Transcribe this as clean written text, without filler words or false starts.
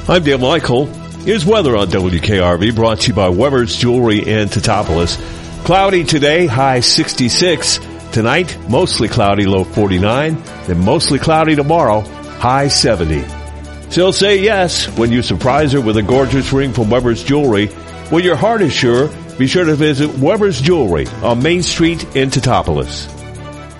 I'm Dale Michael. Here's weather on WKRV, brought to you by Weber's Jewelry in Teutopolis. Cloudy today, high 66. Tonight, mostly cloudy, low 49. Then mostly cloudy tomorrow, high 70. She'll say yes when you surprise her with a gorgeous ring from Weber's Jewelry. When your heart is sure, be sure to visit Weber's Jewelry on Main Street in Teutopolis.